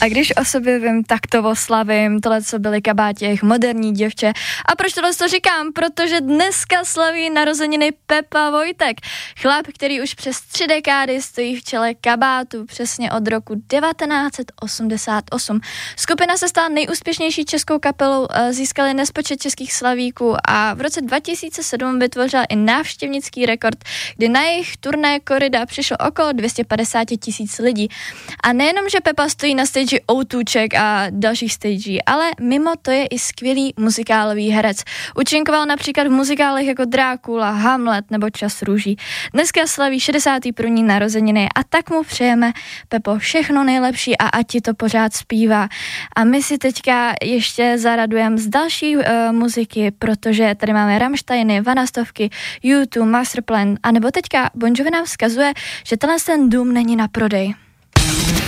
A když o sobě vím, tak to oslavím, tohle, co byly kabátěch, moderní děvče. A proč tohle to říkám? Protože dneska slaví narozeniny Pepa Vojtek. Chlap, který už přes 3 dekády stojí v čele kabátu, přesně od roku 1988. Skupina se stala nejúspěšnější českou kapelou, získali nespočet českých slavíků a v roce 2007 vytvořila i návštěvnický rekord, kdy na jejich turné Korida přišlo okolo 250 000 lidí. A nejenom, že Pepa stojí na stage O2ček a dalších stagí, ale mimo to je i skvělý muzikálový herec. Účinkoval například v muzikálech jako Drákula, Hamlet nebo Čas růží. Dneska slaví 61. narozeniny a tak mu přejeme, Pepo, všechno nejlepší a ať ti to pořád zpívá. A my si teďka ještě zaradujeme z další muziky, protože tady máme Rammsteiny, Vanastovky, U2, Masterplan a nebo teďka Bon Jovi nám vzkazuje, že tenhle ten dům není na prodej.